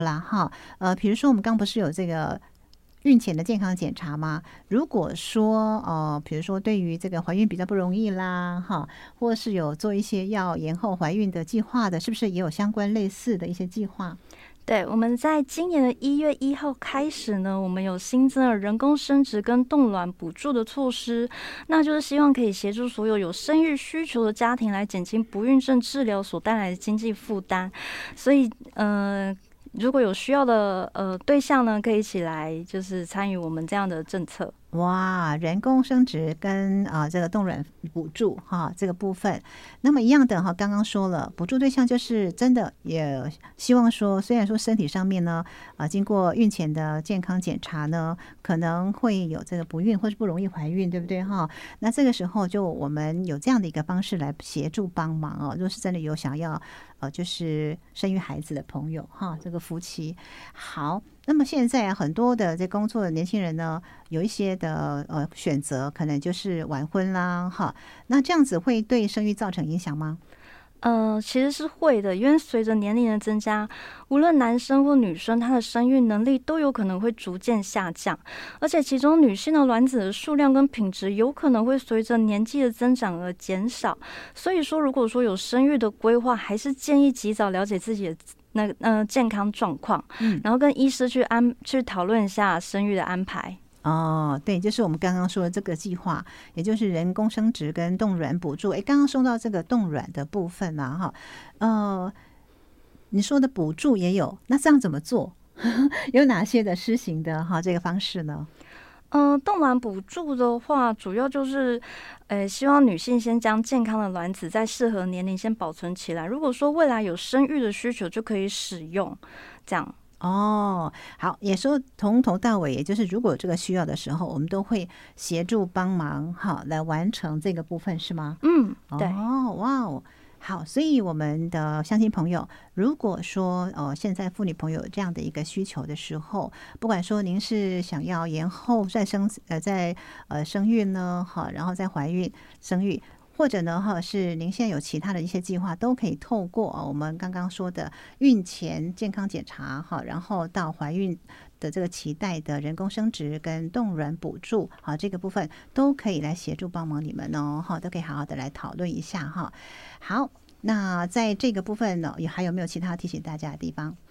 啦哈，比如说我们刚不是有这个孕前的健康检查吗？如果说比如说对于这个怀孕比较不容易啦哈，或是有做一些要延后怀孕的计划的，是不是也有相关类似的一些计划？ 对，我们在今年的1月1号开始呢，我们有新增了人工生殖跟冻卵补助的措施，那就是希望可以协助所有有生育需求的家庭来减轻不孕症治疗所带来的经济负担。所以，如果有需要的对象呢，可以一起来就是参与我们这样的政策。 哇，人工生殖跟这个冻卵补助哈这个部分，那么一样的哈，刚刚说了，补助对象就是真的也希望说，虽然说身体上面呢经过孕前的健康检查呢，可能会有这个不孕或是不容易怀孕，对不对哈？那这个时候就我们有这样的一个方式来协助帮忙哦，如果是真的有想要就是生育孩子的朋友哈，这个夫妻好。那么现在很多的在工作的年轻人呢，有一些的选择，可能就是晚婚啦，哈。那这样子会对生育造成影响吗？ 其实是会的，因为随着年龄的增加，无论男生或女生，他的生育能力都有可能会逐渐下降，而且其中女性的卵子的数量跟品质有可能会随着年纪的增长而减少。所以说，如果说有生育的规划，还是建议及早了解自己的健康状况，然后跟医师去讨论一下生育的安排。 哦，对，就是我们刚刚说的这个计划，也就是人工生殖跟冻卵补助。刚刚说到这个冻卵的部分啦，哈，你说的补助也有，那这样怎么做？有哪些的施行的哈这个方式呢？ 冻卵补助的话，主要就是，希望女性先将健康的卵子在适合年龄先保存起来。如果说未来有生育的需求，就可以使用，这样。 哦，好，也说从头到尾，也就是如果有这个需要的时候，我们都会协助帮忙，哈，来完成这个部分，是吗？ 嗯，对。 哦，哇哦，好，所以我们的乡亲朋友，如果说现在妇女朋友有这样的一个需求的时候，不管说您是想要延后再生育呢，好，然后再怀孕生育。或者呢，哈，是您现在有其他的一些计划，都可以透过我们刚刚说的孕前健康检查，哈，然后到怀孕的这个期待的人工生殖跟冻卵补助，好，这个部分都可以来协助帮忙你们哦，哈，都可以好好的来讨论一下哈。好，那在这个部分呢，还有没有其他提醒大家的地方？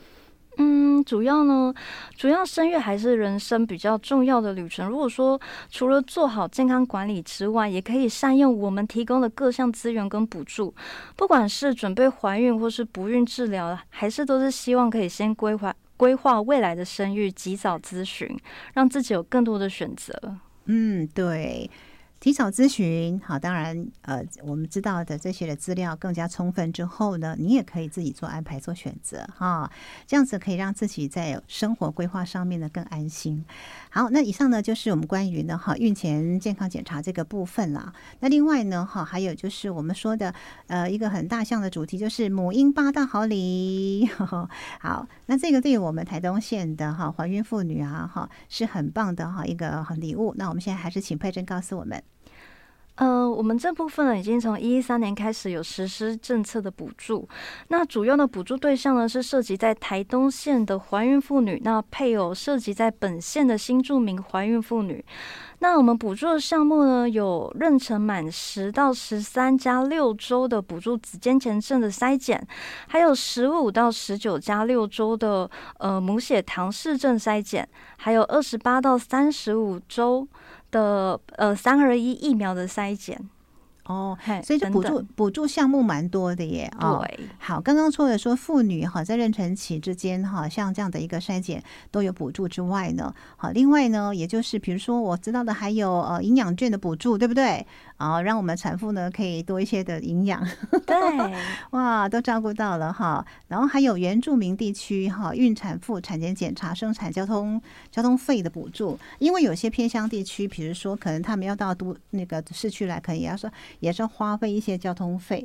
主要生育还是人生比较重要的旅程。如果说除了做好健康管理之外，也可以善用我们提供的各项资源跟补助，不管是准备怀孕或是不孕治疗，还是都是希望可以先规划未来的生育，及早咨询，让自己有更多的选择。 对。提早咨询，好，当然，我们知道的这些的资料更加充分之后呢，你也可以自己做安排、做选择，哈，这样子可以让自己在生活规划上面呢更安心。好，那以上呢就是我们关于呢孕前健康检查这个部分啦。那另外呢还有就是我们说的一个很大项的主题就是母婴8大好礼。好，那这个对于我们台东县的怀孕妇女啊是很棒的一个礼物。那我们现在还是请佩珍告诉我们。 我们这部分呢，已经从113年开始有实施政策的补助。那主要的补助对象呢，是涉及在台东县的怀孕妇女，那配偶涉及在本县的新住民怀孕妇女。那我们补助的项目呢，有妊娠满10到13加6周的补助子痫前症的筛检，还有15到19加6周的母血糖氏症筛检，还有28到35周的3+1疫苗的筛检。 所以这补助项目蛮多的耶。 对， 好，刚刚说的说妇女在妊娠期之间像这样的一个筛检都有补助之外呢，好，另外呢，也就是比如说我知道的还有营养券的补助，对不对？让我们产妇呢可以多一些的营养。 对， 哇，都照顾到了哈。然后还有原住民地区孕产妇产检检查、生产交通费的补助，因为有些偏乡地区，比如说可能他们要到那个市区来，可能也是要花费一些交通费。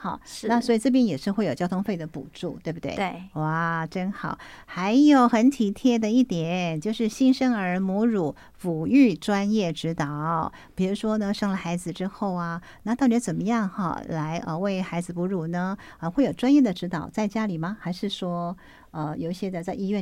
哈。 是那所以这边也是会有交通费的补助，对不对？ 对， 哇，真好。还有很体贴的一点，就是新生儿母乳抚育专业指导。比如说呢，生了孩子之后啊，那到底怎么样哈，来为孩子哺乳呢？会有专业的指导在家里吗？还是说有一些的在医院